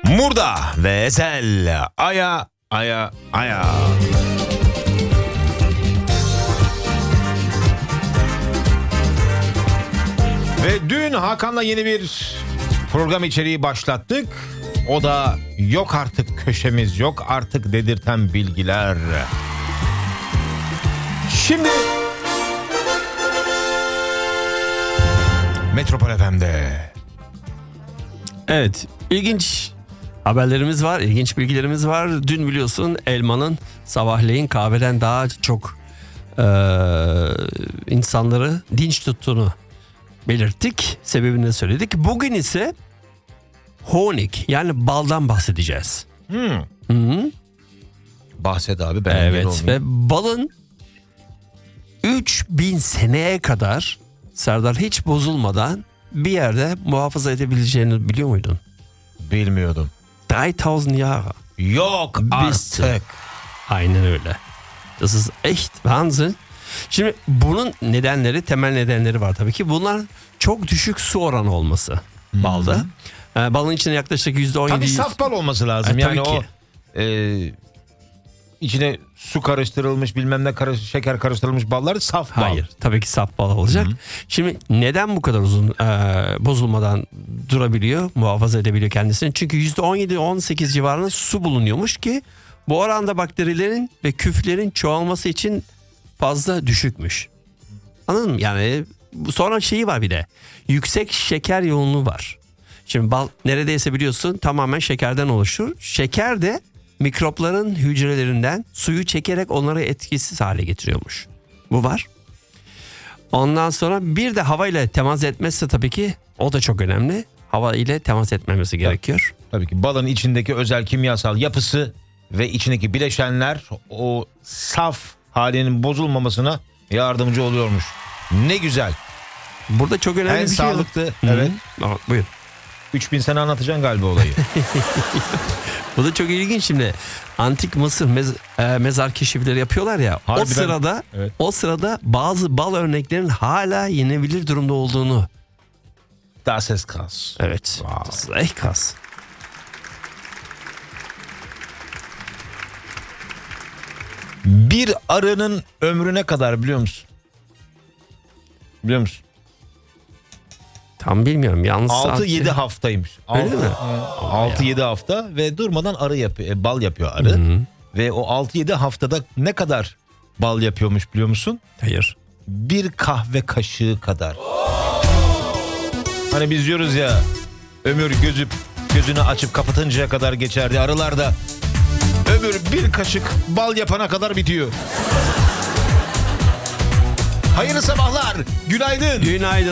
Murda ve Ezel. Aya, aya, aya. Ve dün Hakan'la yeni bir program içeriği başlattık. O da yok artık köşemiz, yok artık dedirten bilgiler. Şimdi Metropol FM'de. Evet, ilginç haberlerimiz var, ilginç bilgilerimiz var. Dün biliyorsun elmanın sabahleyin kahveden daha çok insanları dinç tuttuğunu belirttik. Sebebini de söyledik. Bugün ise honig yani baldan bahsedeceğiz. Hı-hı. Bahset abi, ben evet, ve balın 3000 seneye kadar Serdar hiç bozulmadan bir yerde muhafaza edebileceğini biliyor muydun? Bilmiyordum. 3000 Jahre. Yok artık. Aynen öyle. Das ist echt Wahnsinn. Şimdi bunun nedenleri, temel nedenleri var tabii ki. Bunlar çok düşük su oranı olması balda. Balın içine yaklaşık %17. Tabii saf bal olması lazım. Yani tabii o içine su karıştırılmış, bilmem ne şeker karıştırılmış ballar saf bal. Hayır, tabii ki saf bal olacak. Şimdi neden bu kadar uzun bozulmadan durabiliyor, muhafaza edebiliyor kendisini? Çünkü %17-18 civarında su bulunuyormuş ki bu oranda bakterilerin ve küflerin çoğalması için fazla düşükmüş. Anladın mı? Yani sonra şeyi var bir de. Yüksek şeker yoğunluğu var. Şimdi bal neredeyse biliyorsun tamamen şekerden oluşur. Şeker de mikropların hücrelerinden suyu çekerek onları etkisiz hale getiriyormuş. Bu var. Ondan sonra bir de hava ile temas etmezse tabii ki o da çok önemli. Hava ile temas etmemesi gerekiyor. Tabii ki balın içindeki özel kimyasal yapısı ve içindeki bileşenler o saf halinin bozulmamasına yardımcı oluyormuş. Ne güzel. Burada çok önemli En bir şey. sağlıklı. Evet. Buyur. 3000 sene anlatacaksın galiba olayı. Bu da çok ilginç şimdi. Antik Mısır mezar keşifleri yapıyorlar ya. Harbiden, o sırada bazı bal örneklerinin hala yenebilir durumda olduğunu. Das ist krass. Evet. Wow. Das ist echt krass. Bir arının ömrü ne kadar biliyor musun? Biliyor musun? Tam bilmiyorum. Yalnız 6-7 haftaymış. Öyle mi? 6-7 hafta ve durmadan bal yapıyor arı. Hı-hı. Ve o 6-7 haftada ne kadar bal yapıyormuş biliyor musun? Hayır. Bir kahve kaşığı kadar. Hani biz diyoruz ya, ömür gözünü açıp kapatıncaya kadar geçerdi. Arılar da ömür bir kaşık bal yapana kadar bitiyor. Hayırlı sabahlar. Günaydın. Günaydın.